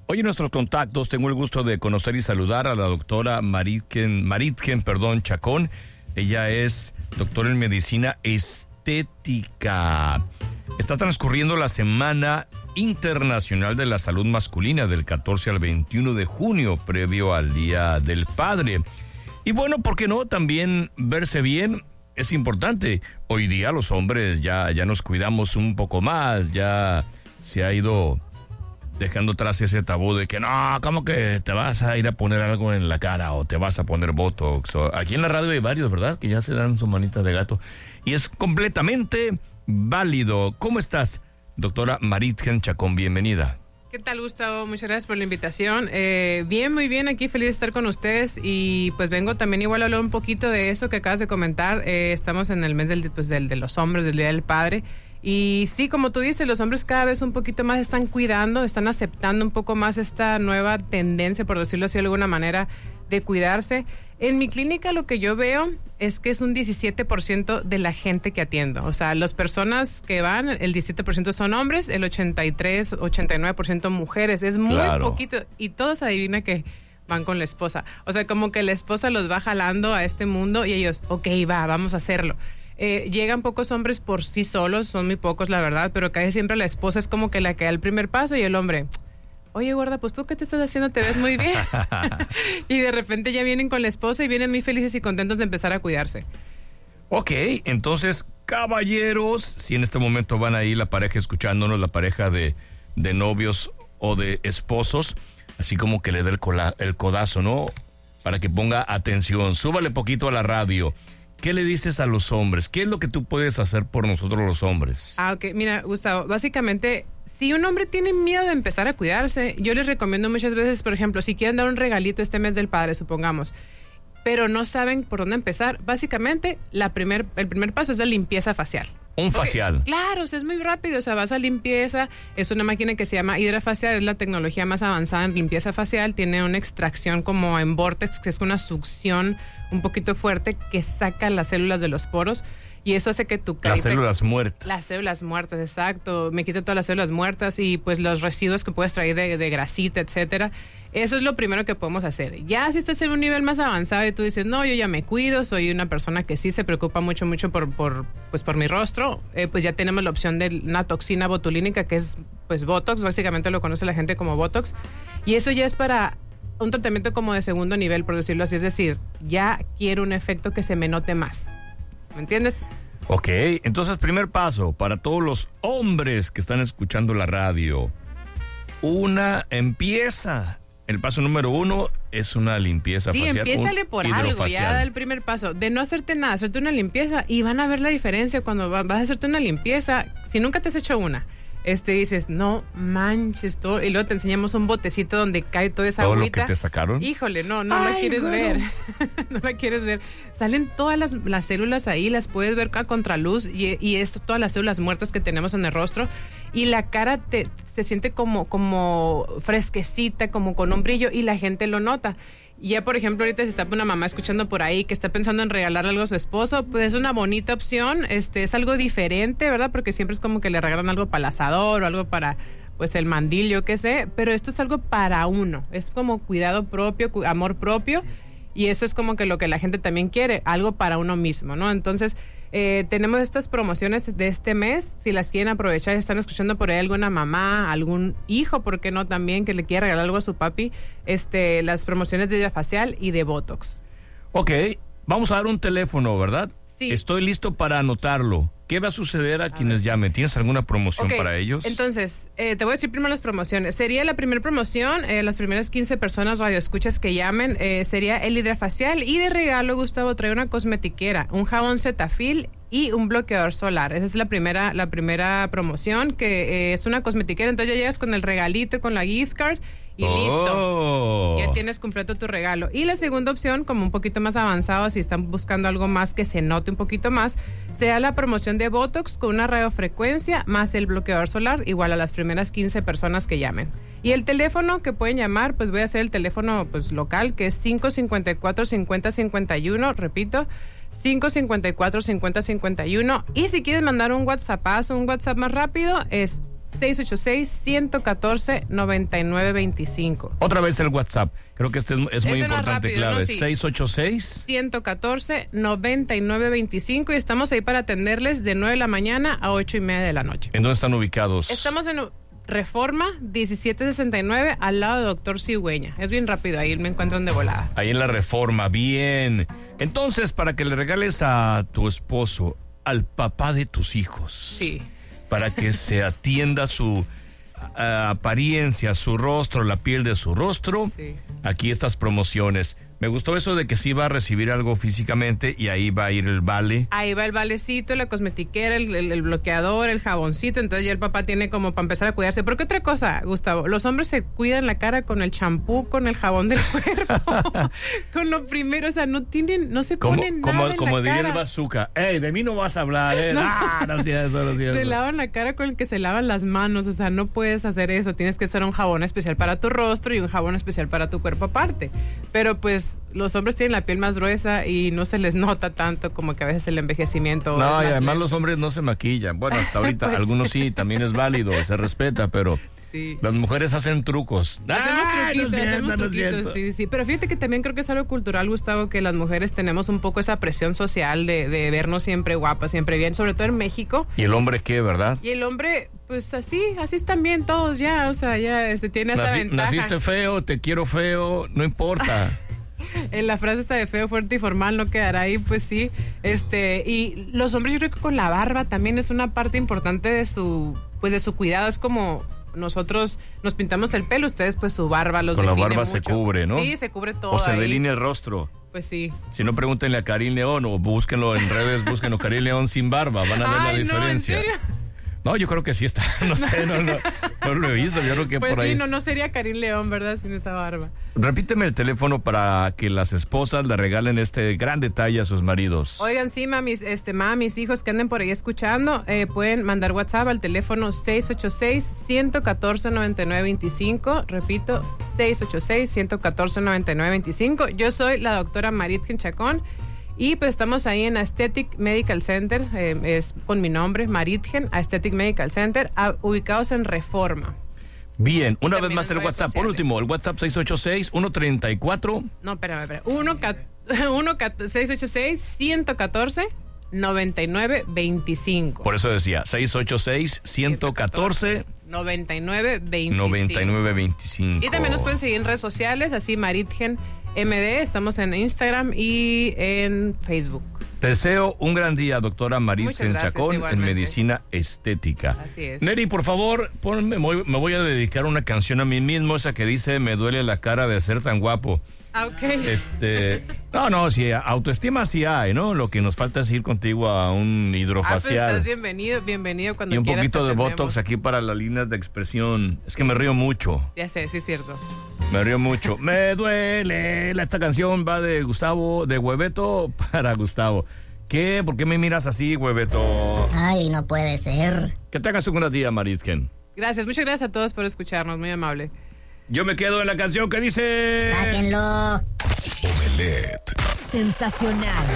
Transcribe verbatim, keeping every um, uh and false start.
Hoy en nuestros contactos tengo el gusto de conocer y saludar a la doctora Maritgen, Maritgen, perdón, Chacón. Ella es doctora en medicina estética. Está transcurriendo la Semana Internacional de la Salud Masculina del catorce al veintiuno de junio, previo al Día del Padre. Y bueno, ¿por qué no? También verse bien es importante. Hoy día los hombres ya, ya nos cuidamos un poco más, ya se ha ido dejando atrás ese tabú de que no, ¿cómo que te vas a ir a poner algo en la cara o te vas a poner Botox? O, aquí en la radio hay varios, ¿verdad? Que ya se dan su manita de gato. Y es completamente válido. ¿Cómo estás, doctora Maritgen Chacón? Bienvenida. ¿Qué tal, Gustavo? Muchas gracias por la invitación. Eh, bien, muy bien, aquí feliz de estar con ustedes y pues vengo también igual a hablar un poquito de eso que acabas de comentar. Eh, estamos en el mes del, pues, del, de los hombres, del Día del Padre. Y sí, como tú dices, los hombres cada vez un poquito más están cuidando, están aceptando un poco más esta nueva tendencia, por decirlo así de alguna manera, de cuidarse. En mi clínica lo que yo veo es que es un diecisiete por ciento de la gente que atiendo. O sea, las personas que van, el diecisiete por ciento son hombres, el ochenta y tres, ochenta y nueve por ciento mujeres. Es muy claro. poquito. Y todos adivina que van con la esposa. O sea, como que la esposa los va jalando a este mundo y ellos, ok, va, vamos a hacerlo. Eh, llegan pocos hombres por sí solos, son muy pocos la verdad, pero casi siempre la esposa es como que la que da el primer paso y el hombre, oye gorda, pues tú qué te estás haciendo, te ves muy bien. Y de repente ya vienen con la esposa y vienen muy felices y contentos de empezar a cuidarse. Ok, entonces caballeros, si en este momento van ahí la pareja escuchándonos, la pareja de, de novios o de esposos, así como que le dé el, cola, el codazo, ¿no? Para que ponga atención, súbale poquito a la radio. ¿Qué le dices a los hombres? ¿Qué es lo que tú puedes hacer por nosotros los hombres? Ah, ok. Mira, Gustavo, básicamente, si un hombre tiene miedo de empezar a cuidarse, yo les recomiendo muchas veces, por ejemplo, si quieren dar un regalito este mes del padre, supongamos, pero no saben por dónde empezar, básicamente, la primer, el primer paso es la limpieza facial. Un facial. Porque, claro, o sea, es muy rápido, o sea, vas a limpieza, es una máquina que se llama hidrafacial, es la tecnología más avanzada en limpieza facial, tiene una extracción como en vortex, que es una succión un poquito fuerte que saca las células de los poros y eso hace que tu carita... Las células muertas. Las células muertas, exacto, me quita todas las células muertas y pues los residuos que puedes traer de, de grasita, etcétera. Eso es lo primero que podemos hacer. Ya si estás en un nivel más avanzado y tú dices, no, yo ya me cuido, soy una persona que sí se preocupa mucho, mucho por, por, pues por mi rostro, eh, pues ya tenemos la opción de una toxina botulínica que es pues Botox, básicamente lo conoce la gente como Botox, y eso ya es para un tratamiento como de segundo nivel, por decirlo así, es decir, ya quiero un efecto que se me note más. ¿Me entiendes? Ok, entonces primer paso para todos los hombres que están escuchando la radio, una empieza. El paso número uno es una limpieza sí, facial. Sí, empiézale por algo, ya da el primer paso. De no hacerte nada, hacerte una limpieza y van a ver la diferencia cuando vas a hacerte una limpieza. Si nunca te has hecho una, este dices, no manches todo, y luego te enseñamos un botecito donde cae toda esa ¿Todo agüita. lo que te sacaron? Híjole, no, no Ay, la quieres bueno. ver. No la quieres ver. Salen todas las, las células ahí, las puedes ver a contraluz y, y esto, todas las células muertas que tenemos en el rostro y la cara te, se siente como, como fresquecita, como con un brillo y la gente lo nota. Y ya, por ejemplo, ahorita si está una mamá escuchando por ahí que está pensando en regalarle algo a su esposo, pues es una bonita opción, este es algo diferente, ¿verdad? Porque siempre es como que le regalan algo para el asador o algo para, pues, el mandil, yo qué sé, pero esto es algo para uno, es como cuidado propio, cu- amor propio, y eso es como que lo que la gente también quiere, algo para uno mismo, ¿no? Entonces, eh, tenemos estas promociones de este mes, si las quieren aprovechar, están escuchando por ahí alguna mamá, algún hijo, ¿por qué no también que le quiera regalar algo a su papi? Este, las promociones de hidrafacial y de Botox. Ok, vamos a dar un teléfono, ¿verdad? Sí. Estoy listo para anotarlo. ¿Qué va a suceder a, a quienes ver. llamen? ¿Tienes alguna promoción okay. para ellos? Entonces, eh, te voy a decir primero las promociones. Sería la primera promoción, eh, las primeras quince personas radioescuchas que llamen, eh, sería el hidrafacial y de regalo, Gustavo, trae una cosmetiquera, un jabón Cetaphil y un bloqueador solar. Esa es la primera, la primera promoción, que eh, es una cosmetiquera. Entonces ya llegas con el regalito, con la gift card y oh. listo. Ya tienes completo tu regalo. Y la segunda opción, como un poquito más avanzado, si están buscando algo más que se note un poquito más, sea la promoción de Botox con una radiofrecuencia más el bloqueador solar, igual a las primeras quince personas que llamen. Y el teléfono que pueden llamar, pues voy a hacer el teléfono pues local, que es cinco cinco cuatro, cincuenta cincuenta y uno, repito, cinco cinco cuatro, cincuenta cincuenta y uno. Y si quieres mandar un WhatsAppazo, un WhatsApp más rápido, es seis ocho seis, uno uno cuatro, nueve nueve dos cinco. Otra vez el WhatsApp. Creo que este es, es muy Ese no importante, rápido, clave. ¿no? Sí. seis ocho seis, uno uno cuatro, nueve nueve dos cinco y estamos ahí para atenderles de nueve de la mañana a ocho y media de la noche. ¿En dónde están ubicados? Estamos en Reforma diecisiete sesenta y nueve al lado de Doctor Cigüeña. Es bien rápido, ahí me encuentran de volada. Ahí en la Reforma, bien. Entonces, para que le regales a tu esposo, al papá de tus hijos. Sí. Para que se atienda su uh, apariencia, su rostro, la piel de su rostro. Sí. Aquí estas promociones. Me gustó eso de que sí va a recibir algo físicamente y ahí va a ir el vale. Ahí va el valecito, la cosmetiquera, el, el, el bloqueador, el jaboncito. Entonces ya el papá tiene como para empezar a cuidarse. Porque otra cosa, Gustavo, los hombres se cuidan la cara con el champú, con el jabón del cuerpo, con lo primero. O sea, no tienen, no se como, ponen como, nada en como la diría cara. el bazooka. Ey, de mí no vas a hablar, eh. No. Ah, no es cierto, no es cierto. Se lavan la cara con el que se lavan las manos. O sea, no puedes hacer eso. Tienes que hacer un jabón especial para tu rostro y un jabón especial para tu cuerpo aparte. Pero pues los hombres tienen la piel más gruesa y no se les nota tanto como que a veces el envejecimiento. No, y es además lento. los hombres no se maquillan. Bueno, hasta ahorita Pues algunos sí, también es válido, se respeta, pero Sí. las mujeres hacen trucos. Hacemos Ay, truquitos, no es cierto, hacemos no es truquitos, cierto. sí, sí. Pero fíjate que también creo que es algo cultural, Gustavo, que las mujeres tenemos un poco esa presión social de, de vernos siempre guapas, siempre bien, sobre todo en México. ¿Y el hombre qué, verdad? Y el hombre, pues así, así están bien todos ya, o sea, ya se tiene esa Nací- ventaja. naciste feo, te quiero feo, no importa. En la frase esta de feo, fuerte y formal no quedará ahí, pues sí. Este, y los hombres yo creo que con la barba también es una parte importante de su, pues de su cuidado. Es como nosotros nos pintamos el pelo, ustedes pues su barba los Con la define barba se mucho. cubre, ¿no? Sí, se cubre todo O se ahí. delinea el rostro. Pues sí. Si no, pregúntenle a Karim León o búsquenlo en redes, búsquenlo Karim León sin barba, van a ver la Ay, no, ¿en diferencia. serio? No, yo creo que sí está, no sé, no, no, no lo he visto, yo creo que Pues por ahí. sí, no, no sería Karim León, ¿verdad? Sin esa barba. Repíteme el teléfono para que las esposas le regalen este gran detalle a sus maridos. Oigan, sí, mamis, este, ma, mis hijos que anden por ahí escuchando, eh, pueden mandar WhatsApp al teléfono seis ocho seis, uno uno cuatro, nueve nueve dos cinco. Repito, seis ocho seis, uno uno cuatro, nueve nueve dos cinco. Yo soy la doctora Maritgen Chacón y pues estamos ahí en Aesthetic Medical Center, eh, es con mi nombre, Maritgen, Aesthetic Medical Center, a, ubicados en Reforma. Bien, una vez También más en el redes WhatsApp. Por sociales. último, el WhatsApp seis ocho seis, uno tres cuatro. No, espérame, espérame. uno, seis ocho seis, uno uno cuatro, nueve nueve dos cinco. Por eso decía, seis ocho seis, uno uno cuatro, nueve nueve dos cinco. nueve nueve dos cinco. Y también nos pueden seguir en redes sociales, así Maritgen M D, estamos en Instagram y en Facebook. Te deseo un gran día, doctora Muchas Maritgen gracias, Chacón, en igualmente. medicina estética. Así es. Neri, por favor, ponme, me voy, me voy a dedicar una canción a mí mismo, esa que dice, me duele la cara de ser tan guapo. Ah, ok. Este, no, no, sí, autoestima sí hay, ¿no? Lo que nos falta es ir contigo a un Ah, pues hidrofacial. estás bienvenido, bienvenido cuando Y un quieras. poquito te de atendemos. Botox aquí para las líneas de expresión. Es que me río mucho, Ya sé, sí es cierto. me río mucho. Me duele. Esta canción va de Gustavo, de Hueveto para Gustavo. ¿Qué? ¿Por qué me miras así, Hueveto? Ay, no puede ser. Que tengas un gran día, Maritgen. Gracias, muchas gracias a todos por escucharnos, muy amable. Yo me quedo en la canción que dice... Sáquenlo. Omelette. Sensacional.